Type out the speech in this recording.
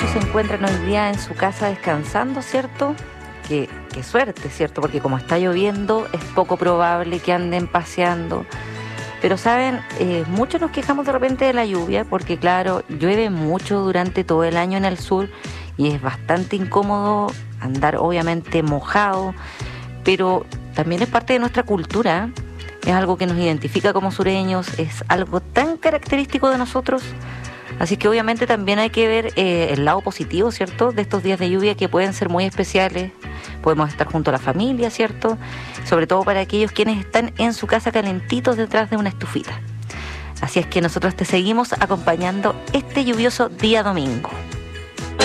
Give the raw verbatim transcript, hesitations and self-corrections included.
muchos se encuentran hoy día en su casa descansando, ¿cierto? Qué, qué suerte, ¿cierto? Porque como está lloviendo, es poco probable que anden paseando. Pero, ¿saben? Eh, muchos nos quejamos de repente de la lluvia, porque, claro, llueve mucho durante todo el año en el sur y es bastante incómodo andar, obviamente, mojado, pero también es parte de nuestra cultura, ¿eh? Es algo que nos identifica como sureños, es algo tan característico de nosotros. Así que obviamente también hay que ver eh, el lado positivo, ¿cierto?, de estos días de lluvia que pueden ser muy especiales. Podemos estar junto a la familia, ¿cierto? Sobre todo para aquellos quienes están en su casa calentitos detrás de una estufita. Así es que nosotros te seguimos acompañando este lluvioso día domingo.